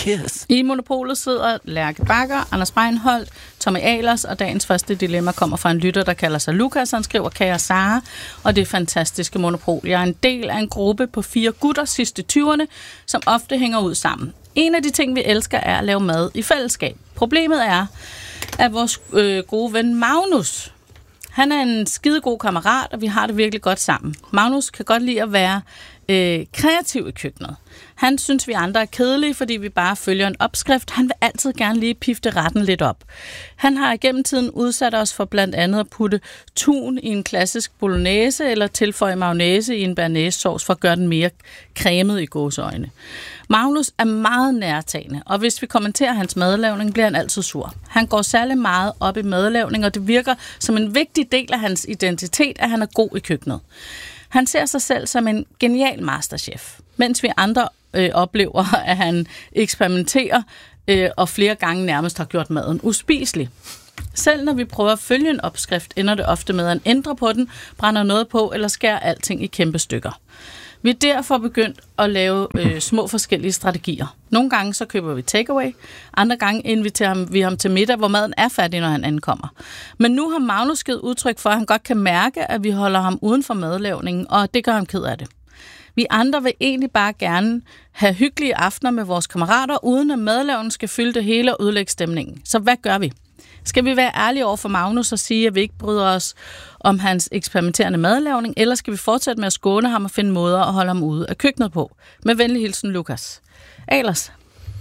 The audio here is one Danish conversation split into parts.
kiss. I Monopolet sidder Lærke Bakker, Anders Breinholt, Tommy Ahlers, og dagens første dilemma kommer fra en lytter, der kalder sig Lukas. Han skriver, kære Sara, og det er fantastiske Monopol. Jeg er en del af en gruppe på 4 gutter sidste 20'erne, som ofte hænger ud sammen. En af de ting, vi elsker, er at lave mad i fællesskab. Problemet er, at vores gode ven Magnus, han er en skidegod kammerat, og vi har det virkelig godt sammen. Magnus kan godt lide at være kreativ i køkkenet. Han synes, vi andre er kedelige, fordi vi bare følger en opskrift. Han vil altid gerne lige pifte retten lidt op. Han har igennem tiden udsat os for blandt andet at putte tun i en klassisk bolognese, eller tilføje mayonnaise i en bearnaisesauce for at gøre den mere cremet i gåseøjne. Magnus er meget nærtagende, og hvis vi kommenterer hans madlavning, bliver han altid sur. Han går særlig meget op i madlavning, og det virker som en vigtig del af hans identitet, at han er god i køkkenet. Han ser sig selv som en genial masterchef, mens vi andre oplever, at han eksperimenterer og flere gange nærmest har gjort maden uspiselig. Selv når vi prøver at følge en opskrift, ender det ofte med at ændre på den, brænder noget på eller skærer alting i kæmpe stykker. Vi er derfor begyndt at lave små forskellige strategier. Nogle gange så køber vi takeaway, andre gange inviterer vi ham til middag, hvor maden er færdig, når han ankommer. Men nu har Magnus givet udtryk for, at han godt kan mærke, at vi holder ham uden for madlavningen, og det gør ham ked af det. Vi andre vil egentlig bare gerne have hyggelige aftener med vores kammerater, uden at madlavningen skal fylde det hele og ødelægge stemningen. Så hvad gør vi? Skal vi være ærlige over for Magnus og sige, at vi ikke bryder os om hans eksperimenterende madlavning, eller skal vi fortsætte med at skåne ham og finde måder at holde ham ude af køkkenet på? Med venlig hilsen, Lukas. Ahlers?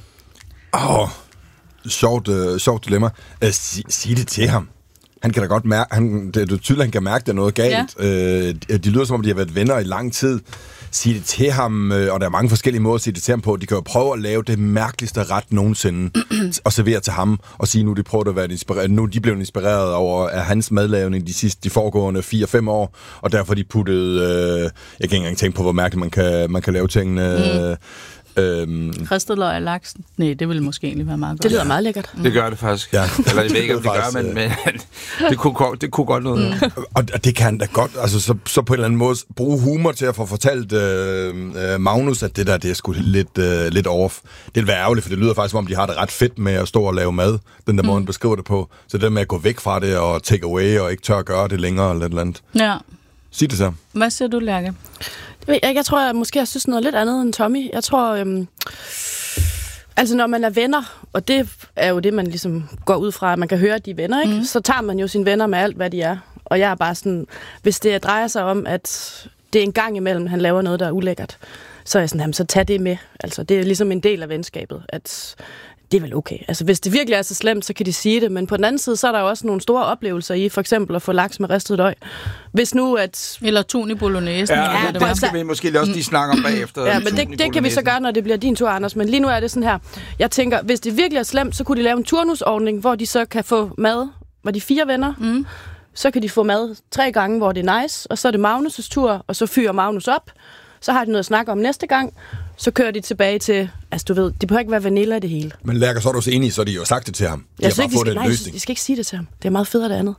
Sjovt dilemma. Sig det til ham. Han kan da godt mærke, det er tydeligt, han kan mærke, at der er noget galt. Ja. De lyder som om, de har været venner i lang tid. Sige det til ham, og der er mange forskellige måder at sige det til ham på. De kan jo prøve at lave det mærkeligste ret nogensinde, og servere til ham, og sige, nu de prøver at være inspireret. Nu er de blevet inspireret over af hans madlavning de foregående 4-5 år, og derfor de puttede, jeg kan ikke engang tænke på, hvor mærkeligt man kan lave tingene. Ristet løg og laks. Nej, det ville måske egentlig være meget godt. Det lyder meget lækkert. Det gør det faktisk. Ja. Eller jeg ved ikke, om det gør, men det kunne godt noget. Og det kan han da godt, altså så på en eller anden måde bruge humor til at få fortalt Magnus, at det der, det er sgu lidt off. Det vil være ærgerligt, for det lyder faktisk, som om de har det ret fedt med at stå og lave mad, den der måde, han beskriver det på. Så det der med at gå væk fra det og take away, og ikke tør at gøre det længere, eller et eller andet. Ja. Sig det så. Hvad siger du, Lærke? Jeg tror, jeg måske synes noget lidt andet end Tommy. Jeg tror, altså når man er venner, og det er jo det, man ligesom går ud fra, at man kan høre, at de er venner, ikke? Så tager man jo sine venner med alt, hvad de er. Og jeg er bare sådan, hvis det drejer sig om, at det er en gang imellem, han laver noget, der er ulækkert, så er jeg sådan, jamen, så tag det med. Altså, det er ligesom en del af venskabet, at det er vel okay. Altså, hvis det virkelig er så slemt, så kan de sige det. Men på den anden side, så er der jo også nogle store oplevelser i, for eksempel at få laks med ristet løg. Hvis nu at... Eller tun i bolognese. Ja, det skal vi måske også lige snakke om bagefter. Ja, men det kan vi så gøre, når det bliver din tur, Anders. Men lige nu er det sådan her. Jeg tænker, hvis det virkelig er slemt, så kunne de lave en turnusordning, hvor de så kan få mad. Var de 4 venner? Så kan de få mad 3 gange, hvor det er nice. Og så er det Magnus' tur, og så fyrer Magnus op. Så har de noget at snakke om næste gang. Så kører de tilbage til, altså du ved, det behøver ikke være vanilla i det hele. Men Lærker, så er du også enig, så de jo sagt det til ham. De har bare fået en løsning. De skal ikke sige det til ham. Det er meget federe det andet.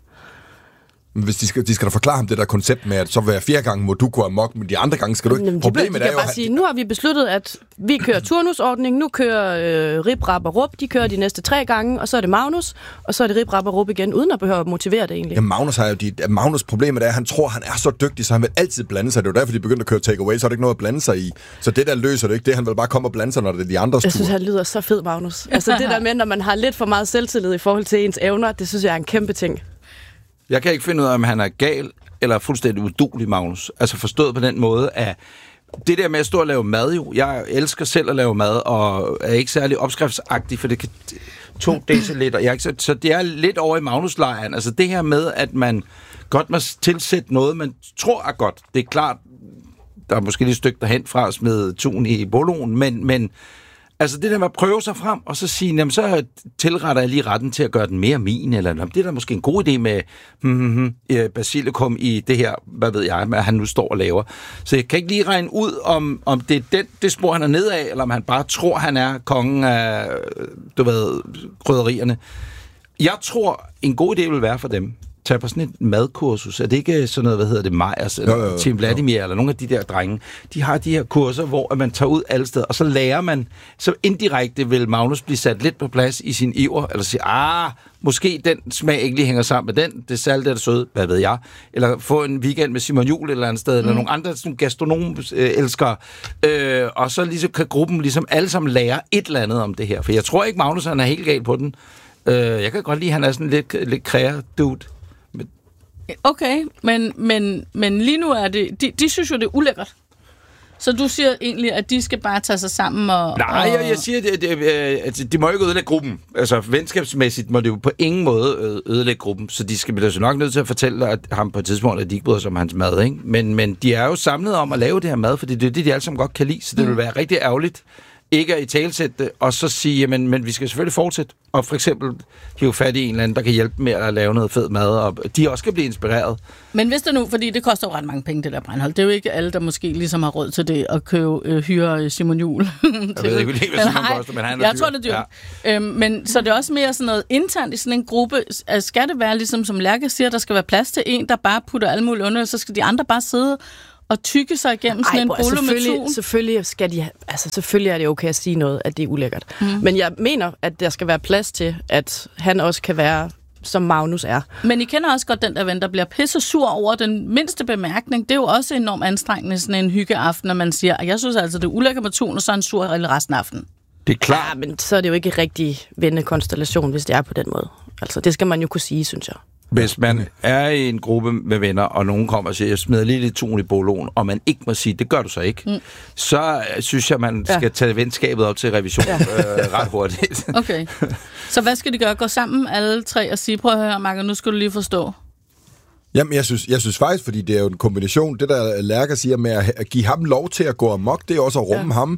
Men hvis de skal da forklare ham det der koncept med, at så hver 4 gange må du gå amok, men de andre gange skal du ikke. Problemet er jo, bare sige, nu har vi besluttet, at vi kører turnusordning, nu kører Rip, Rap og Rup, de kører de næste 3 gange, og så er det Magnus, og så er det Rip, Rap og Rup igen, uden at behøve at motivere det egentlig. Ja, Magnus problemet er, at han tror, han er så dygtig, så han vil altid blande sig. Det er jo derfor, de begyndte at køre takeaway, så er det ikke noget at blande sig i. Så det der løser det ikke, det han vil bare komme og blande sig, når det er de andres tur. Jeg synes, han lyder så fed, Magnus. Altså det der med, når man har lidt for meget selvtillid i forhold til ens evner, det synes jeg er en kæmpe ting. Jeg kan ikke finde ud af, om han er gal eller fuldstændig uduelig, Magnus. Altså forstået på den måde, at det der med at stå og lave mad jo, jeg elsker selv at lave mad, og er ikke særlig opskriftsagtig, for det kan 2 deciliter. Så det er lidt over i Magnus-lejren. Altså det her med, at man godt må tilsætte noget, man tror er godt. Det er klart, der er måske lige et stykke derhen fra at smide tun i boloen, men altså det der med at prøve sig frem, og så sige, jamen så tilretter jeg lige retten til at gøre den mere min, eller det er da måske en god idé med basilikum i det her, hvad ved jeg, hvad han nu står og laver. Så jeg kan ikke lige regne ud, om det er det spor, han er ned af, eller om han bare tror, han er kongen af, krydderierne. Jeg tror, en god idé vil være for dem, tage på sådan et madkursus. Er det ikke sådan noget, Meyers eller Team Vladimir eller nogle af de der drenge? De har de her kurser, hvor man tager ud alle steder, og så lærer man, så indirekte vil Magnus blive sat lidt på plads i sin iver, eller sige, måske den smag ikke lige hænger sammen med den, det salte er det søde, hvad ved jeg, eller få en weekend med Simon Juhl et eller andet sted, eller nogle andre gastronom-elskere, og så ligesom kan gruppen ligesom alle sammen lære et eller andet om det her. For jeg tror ikke, Magnus han er helt galt på den. Jeg kan godt lide, at han er sådan lidt kræger-dude. Okay, men lige nu er det... De synes jo, det er ulækkert. Så du siger egentlig, at de skal bare tage sig sammen og... Nej, jeg siger, at de må ikke ødelægge gruppen. Altså, venskabsmæssigt må det jo på ingen måde ødelægge gruppen. Så de skal blive nok nødt til at fortælle at ham på et tidspunkt, at de ikke bryder sig om hans mad, ikke? Men de er jo samlet om at lave det her mad, fordi det er det, de alle sammen godt kan lide. Så det vil være rigtig ærgerligt ikke at italesætte det, og så sige, men vi skal selvfølgelig fortsætte. Og for eksempel hive fat i en eller anden, der kan hjælpe med at lave noget fed mad, og de også kan blive inspireret. Men hvis det nu, fordi det koster jo ret mange penge, det der Breinholt. Det er jo ikke alle, der måske ligesom har råd til det, at hyre Simon Juhl. Jeg ved ikke, hvad Simon koster, men han er dyr. Jeg tror, det er dyrt. Ja. Men så det er også mere sådan noget internt i sådan en gruppe. Skal det være, ligesom som Lærke siger, der skal være plads til en, der bare putter alle mulige under, så skal de andre bare sidde og tykke sig igennem sådan en bolle med tun. Selvfølgelig er det okay at sige noget, at det er ulækkert. Men jeg mener, at der skal være plads til, at han også kan være, som Magnus er. Men I kender også godt den der ven, der bliver pisse sur over den mindste bemærkning. Det er jo også enormt anstrengende, sådan en hyggeaften, når man siger, at jeg synes altså, det er ulækkert med tun, og så er han sur resten af aftenen. Det er klart. Ja, men så er det jo ikke en rigtig vennekonstellation, hvis det er på den måde. Altså, det skal man jo kunne sige, synes jeg. Hvis man er i en gruppe med venner, og nogen kommer og siger, jeg smider lige lidt tun i boloen, og man ikke må sige, det gør du så ikke, så synes jeg, man skal tage venskabet op til revision ret hurtigt. Okay. Så hvad skal de gøre? Gå sammen alle tre og sige, prøv at høre, Marker, nu skal du lige forstå. Jamen, jeg synes faktisk, fordi det er jo en kombination, det der Lærke siger med at give ham lov til at gå amok, det er også at rumme ham,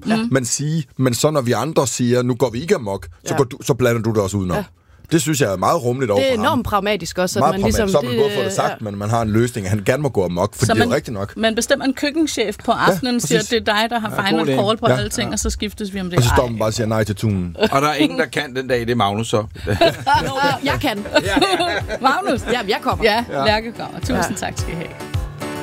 men så når vi andre siger, nu går vi ikke amok, så blander du det også udenom. Ja. Det synes jeg er meget rummeligt over for ham. Det er enormt pragmatisk også. Meget pragmatisk. Ligesom, så har man både fået det sagt, men man har en løsning, at han gerne må gå amok, for det er jo rigtigt nok. Man bestemmer en køkkenchef på aftenen, siger, at det er dig, der har final call på alle ting, og så skiftes vi om det. Og så står man bare og siger nej til tunen. Og der er ingen, der kan den dag, det er Magnus så. Jeg kan. Magnus? Ja, jeg kommer. Ja, Lærke kommer. Tusind tak skal I have.